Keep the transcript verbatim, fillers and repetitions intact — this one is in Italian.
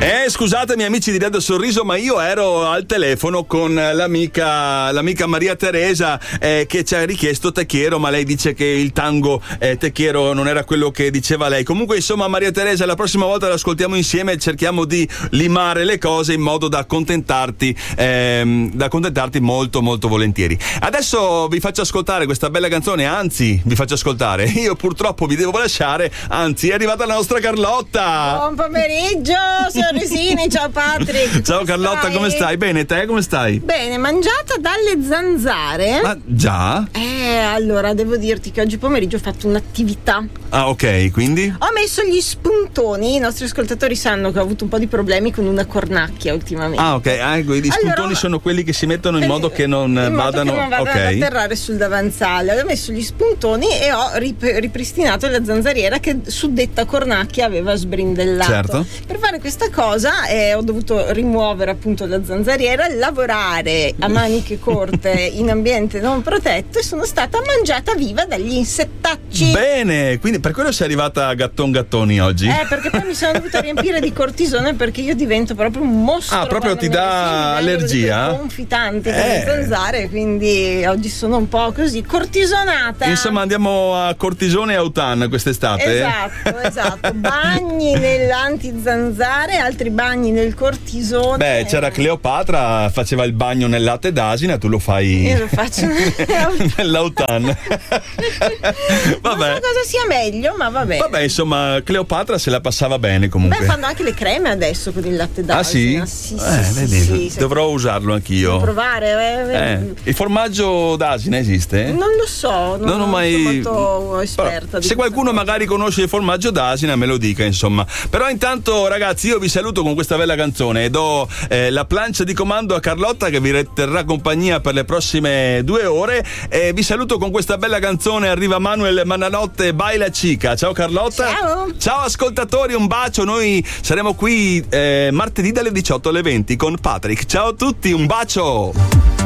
Eh, scusatemi amici di Radio Sorriso, ma io ero al telefono con l'amica, l'amica Maria Teresa eh, che ci ha richiesto Te Quiero, ma lei dice che il tango eh, Te Quiero non era quello che diceva lei. Comunque, insomma, Maria Teresa, la prossima volta l'ascoltiamo insieme e cerchiamo di limare le cose in modo da accontentarti, ehm, da accontentarti molto molto volentieri. Adesso vi faccio ascoltare questa bella canzone, anzi vi faccio ascoltare, io purtroppo vi devo lasciare, anzi è arrivata la nostra Carlotta. Buon pomeriggio Sorrisini, ciao Patrick. Ciao Carlotta, stai? come stai? Bene, te come stai? Bene, mangiata dalle zanzare. Ma già? Eh, allora devo dirti che oggi pomeriggio ho fatto un'attività. Ah, ok, quindi? Ho messo gli spuntoni, i nostri ascoltatori sanno che ho avuto un po' di problemi con una cornacchia ultimamente. Ah, ok, ah, gli spuntoni allora, sono quelli che si mettono in eh, modo che non in vadano, modo che non vadano okay. ad atterrare sul davanzale. Ho messo gli spuntoni e ho rip- ripristinato la zanzariera che suddetta cornacchia aveva sbrindellato. Certo. Per fare questa cosa eh, ho dovuto rimuovere appunto la zanzariera, lavorare a maniche corte in ambiente non protetto e sono stata mangiata viva dagli insettacci. Bene, quindi per quello sei arrivata a gatton gattoni oggi? Eh, perché poi mi sono dovuta riempire di cortisone perché io divento proprio un mostro. Ah, proprio ti dà allergia? Confitanti con eh. le zanzare, quindi oggi sono un po' così cortisonata. Insomma, andiamo a cortisone e autan quest'estate. Esatto, esatto. Bagni nell'antizanzare, altri bagni nel cortisone. Beh, c'era Cleopatra, faceva il bagno nel latte d'asina, tu lo fai. Io lo faccio nell'autan. Vabbè. Non so cosa sia meglio, ma vabbè. Vabbè, insomma, Cleopatra se la passava bene comunque. Beh, fanno anche le creme adesso con il latte d'asina. Ah sì? Sì, eh, sì, vedi, sì, sì, dovrò usarlo anch'io. Devo provare. Eh, eh. Il formaggio d'asina esiste? Non lo so, non, non ho mai. Sono molto esperta. Però, se qualcuno cosa. magari conosce il formaggio d'asina, me lo dica, insomma. Però intanto, ragazzi, io vi saluto con questa bella canzone e do eh, la plancia di comando a Carlotta che vi terrà compagnia per le prossime due ore. E vi saluto con questa bella canzone. Arriva Manuel Mananotte, Baila Chica. Ciao Carlotta. Ciao. Ciao ascoltatori, un bacio. Noi saremo qui eh, martedì dalle diciotto alle venti con Patrick. Ciao a tutti, un bacio.